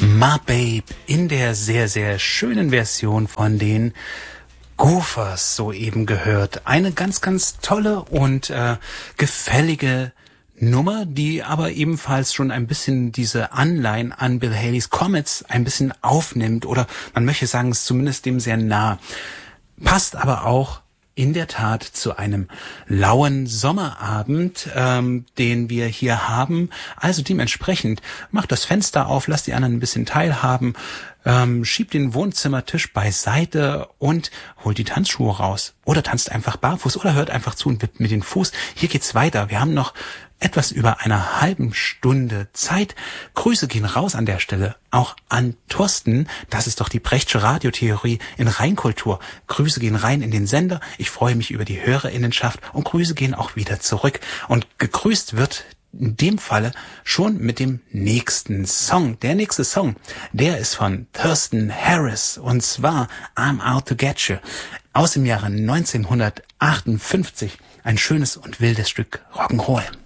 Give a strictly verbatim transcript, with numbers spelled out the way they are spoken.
My Babe in der sehr, sehr schönen Version von den Gophers soeben gehört. Eine ganz, ganz tolle und äh, gefällige Nummer, die aber ebenfalls schon ein bisschen diese Anleihen an Bill Haleys Comets ein bisschen aufnimmt, oder man möchte sagen, es ist zumindest dem sehr nah. Passt aber auch in der Tat zu einem lauen Sommerabend, ähm, den wir hier haben. Also dementsprechend macht das Fenster auf, lasst die anderen ein bisschen teilhaben, ähm, schiebt den Wohnzimmertisch beiseite und holt die Tanzschuhe raus. Oder tanzt einfach barfuß oder hört einfach zu und wippt mit den Fuß. Hier geht's weiter. Wir haben noch etwas über einer halben Stunde Zeit. Grüße gehen raus an der Stelle auch an Thorsten. Das ist doch die Brechtsche Radiotheorie in Reinkultur. Grüße gehen rein in den Sender. Ich freue mich über die Hörerinnenschaft und Grüße gehen auch wieder zurück. Und gegrüßt wird in dem Falle schon mit dem nächsten Song. Der nächste Song, der ist von Thurston Harris und zwar I'm Out to Get You aus dem Jahre neunzehnhundertachtundfünfzig. Ein schönes und wildes Stück Rock'n'Roll.